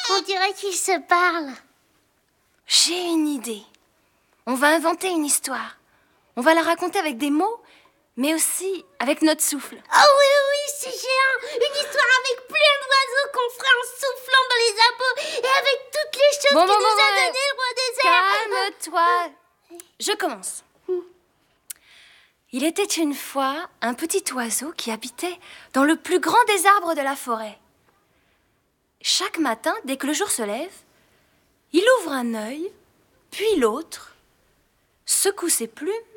On dirait qu'ils se parlent. J'ai une idée. On va inventer une histoire. On va la raconter avec des mots, mais aussi avec notre souffle. Oh oui, c'est géant. Une histoire avec plein d'oiseaux qu'on fera en soufflant dans les arbres et avec toutes les choses que nous a donné le roi des airs. Calme-toi. Je commence. Il était une fois un petit oiseau qui habitait dans le plus grand des arbres de la forêt. Chaque matin, dès que le jour se lève, il ouvre un œil, puis l'autre, secoue ses plumes